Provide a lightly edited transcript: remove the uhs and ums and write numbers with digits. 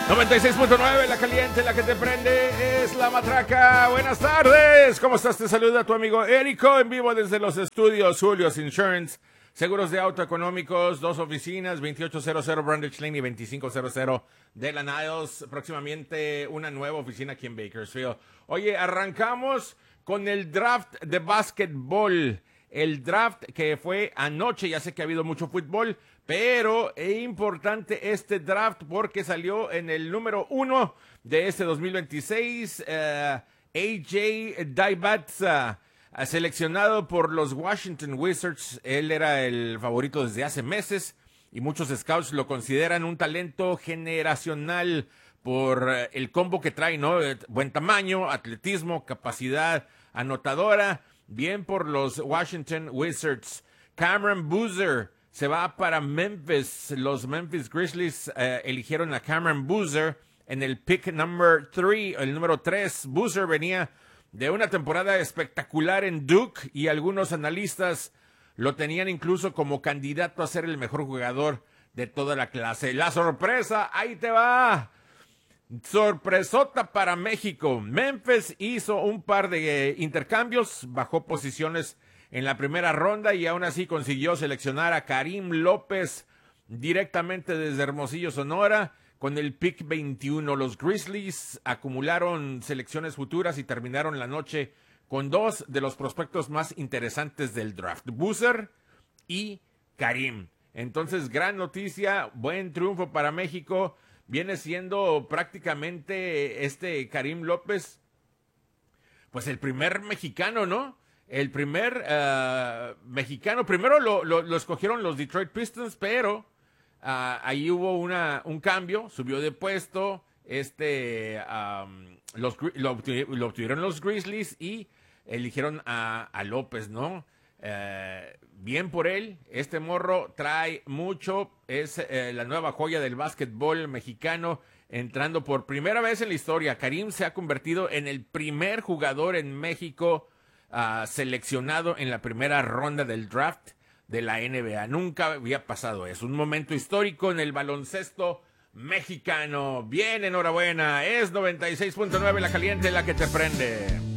96.9, la caliente, la que te prende, es la matraca. Buenas tardes, ¿cómo estás? Te saluda tu amigo Érico, en vivo desde los estudios Julius Insurance. Seguros de auto económicos, 2 oficinas, 2800 Brundage Lane y 2500 de la Niles. Próximamente una nueva oficina aquí en Bakersfield. Oye, arrancamos con el draft de básquetbol. El draft que fue anoche, ya sé que ha habido mucho fútbol, pero es importante este draft porque salió en el número 1 de este 2026, AJ Daibatsa, seleccionado por los Washington Wizards. Él era el favorito desde hace meses y muchos scouts lo consideran un talento generacional por el combo que trae, ¿no? Buen tamaño, atletismo, capacidad anotadora. Bien por los Washington Wizards. Cameron Boozer se va para Memphis. Los Memphis Grizzlies eligieron a Cameron Boozer en el pick number 3, el número 3. Boozer venía de una temporada espectacular en Duke y algunos analistas lo tenían incluso como candidato a ser el mejor jugador de toda la clase. La sorpresa, ahí te va. Sorpresota para México. Memphis hizo un par de intercambios, bajó posiciones en la primera ronda y aún así consiguió seleccionar a Karim López directamente desde Hermosillo, Sonora, con el pick 21. Los Grizzlies acumularon selecciones futuras y terminaron la noche con 2 de los prospectos más interesantes del draft, Boozer y Karim. Entonces, gran noticia, buen triunfo para México. Viene siendo prácticamente Karim López, pues el primer mexicano, ¿no? El primer mexicano. Primero lo escogieron los Detroit Pistons, pero ahí hubo un cambio, subió de puesto. Lo obtuvieron los Grizzlies y eligieron a López, ¿no? Bien por él, este morro trae mucho, es la nueva joya del básquetbol mexicano, entrando por primera vez en la historia. Karim se ha convertido en el primer jugador en México seleccionado en la primera ronda del draft de la NBA. Nunca había pasado eso, un momento histórico en el baloncesto mexicano. Bien, enhorabuena, es 96.9 la caliente, la que te prende.